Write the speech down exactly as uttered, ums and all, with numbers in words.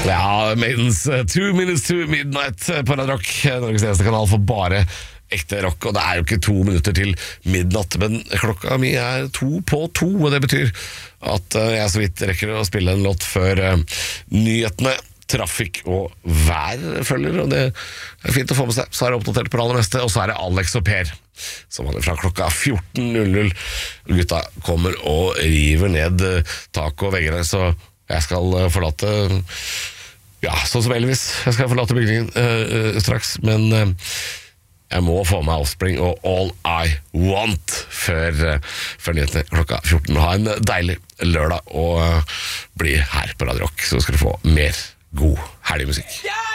Ja, Maidens uh, Two Minutes to Midnight på Radio Rock, Norges eneste kanal for bare ekte rock. Og det er jo ikke to minutter til midnatt, men klokka mi er to på to, og det betyr at uh, jeg så vidt rekker å spille en låt før uh, nyhetene, trafikk og vær følger, og det er fint å få med seg. Så er det oppdatert på det aller meste, og så er det Alex og Per som er fra klokka fjorten null null. Gutta kommer og river ned tak og vegger, så jeg skal forlate, ja, sånn som Elvis, jeg skal forlate bygningen uh, straks, men uh, jeg må få meg Offspring og All I Want før, uh, før nyhetene klokka fjorten. Ha en deilig lørdag og uh, bli her på Radio Rock, så skal du få mer god helgemusikk.